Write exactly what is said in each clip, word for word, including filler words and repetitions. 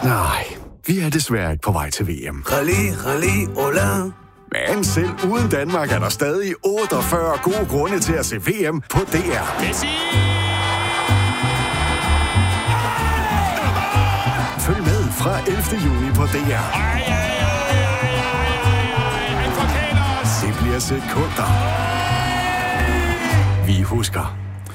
Nej, vi er desværre ikke på vej til V M. Rally, rally, hola. Men selv uden Danmark er der stadig otteogfyrre gode grunde til at se V M på D R. Messi! Følg med fra ellevte juni på D R. Ej, ej, ej, ej, ej, ej. Han forkæler os. Det bliver sekunder. Vi husker.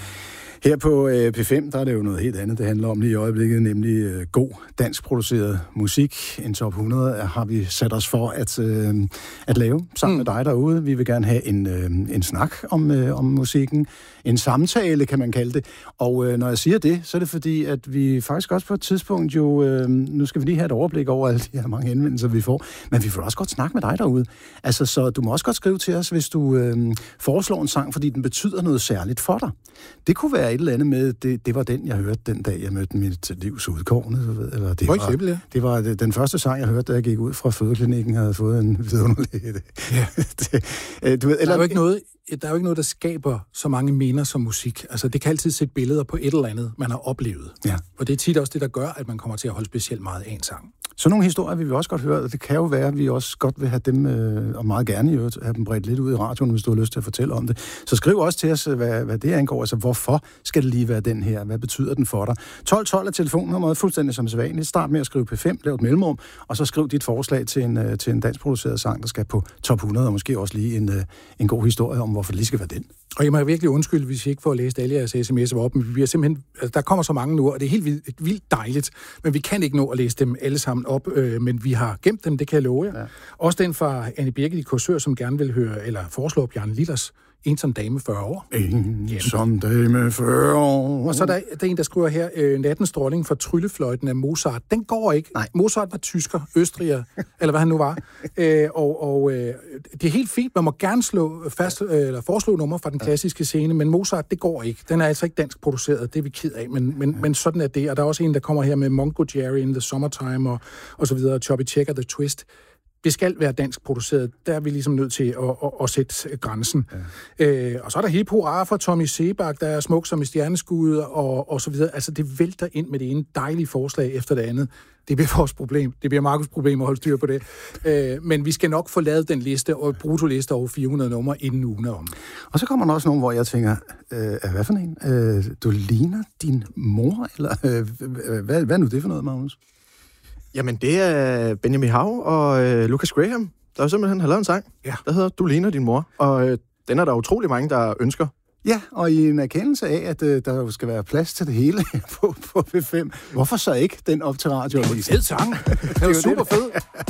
Her på øh, P fem, der er det jo noget helt andet, det handler om lige i øjeblikket, nemlig øh, god dansk produceret musik. En top hundrede har vi sat os for at, øh, at lave sammen mm. med dig derude. Vi vil gerne have en, øh, en snak om, øh, om musikken. En samtale, kan man kalde det. Og øh, når jeg siger det, så er det fordi, at vi faktisk også på et tidspunkt jo... Øh, nu skal vi lige have et overblik over alle de her mange henvendelser, vi får. Men vi får også godt snakke med dig derude. Altså, så du må også godt skrive til os, hvis du øh, foreslår en sang, fordi den betyder noget særligt for dig. Det kunne være et eller andet med, det, det var den, jeg hørte den dag, jeg mødte mit livs udkårne. Eller det, for var, eksempel, ja. det var den første sang, jeg hørte, da jeg gik ud fra fødeklinikken, havde fået en vidunderlig... Ja. det, du ved, eller, der, er jo ikke noget, der er jo ikke noget, der skaber så mange minder som musik. Altså, det kan altid sætte billeder på et eller andet, man har oplevet. Ja. Og det er tit også det, der gør, at man kommer til at holde specielt meget af en sang. Så nogle historier vil vi også godt høre, og det kan jo være, at vi også godt vil have dem, øh, og meget gerne i øvrigt, have dem bredt lidt ud i radioen, hvis du har lyst til at fortælle om det. Så skriv også til os, hvad, hvad det angår. Altså, hvorfor skal det lige være den her? Hvad betyder den for dig? tolv tolv er telefonnummeret, fuldstændig som sædvanligt. Start med at skrive P fem, lav et mellemrum, og så skriv dit forslag til en, til en dansk produceret sang, der skal på top hundrede, og måske også lige en, en god historie om, hvorfor det lige skal være den. Og jeg må virkelig undskylde, hvis I ikke får læst alle jeres sms'er op, men vi er simpelthen, altså, der kommer så mange nu, og det er helt vildt, vildt dejligt, men vi kan ikke nå at læse dem alle sammen op, øh, men vi har gemt dem, det kan jeg love jer. Ja. Også den fra Anne Birgit i Korsør, som gerne vil høre, eller foreslå Bjarne Litters Ensom dame fyrre år. Ensom dame fyrre år. Og så er der, der er en, der skriver her, øh, Nattens dronning for Tryllefløjten af Mozart. Den går ikke. Nej. Mozart var tysker, østriger, eller hvad han nu var. Øh, og og øh, det er helt fint. Man må gerne slå fast, øh, eller foreslå nummer fra den klassiske scene, men Mozart, det går ikke. Den er altså ikke dansk produceret, det er vi ked af, men, men, ja. men sådan er det. Og der er også en, der kommer her med Mongo Jerry in the Summertime, og, og så videre, Choppy Checker, The Twist. Det skal være dansk produceret. Der er vi ligesom nødt til at, at, at sætte grænsen. Ja. Øh, og så er der Hip Hurra fra Tommy Sebak, der er smuk som i stjerneskud, og, og så videre. Altså, det vælter ind med det ene dejlige forslag efter det andet. Det bliver vores problem. Det bliver Markus' problem at holde styr på det. Øh, men vi skal nok få lavet den liste, og brutoliste over fire hundrede numre, inden ugen er om. Og så kommer der også nogle, hvor jeg tænker, øh, hvad for en? Øh, du ligner din mor? Eller øh, hvad, hvad er nu det for noget, Magnus? Jamen, det er Benjamin Hav og øh, Lucas Graham, der jo simpelthen har lavet en sang, ja. der hedder Du ligner din mor. Og øh, den er der utrolig mange, der ønsker. Ja, og i en erkendelse af, at øh, der skal være plads til det hele på, på P fem. Hvorfor så ikke den op til radio? Det er en fed sang. Det er jo super fed.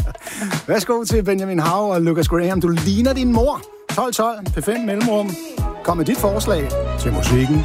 Værsgo til Benjamin Hav og Lucas Graham. Du ligner din mor. tolv tolv, P fem mellemrum. Kom med dit forslag til musikken.